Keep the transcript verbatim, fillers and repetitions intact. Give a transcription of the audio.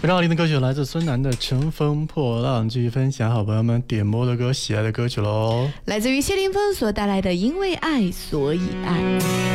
非常好听的歌曲来自孙楠的《乘风破浪》，继续分享好朋友们点播的歌、喜爱的歌曲喽。 来自于谢霆锋所带来的《因为爱所以爱》。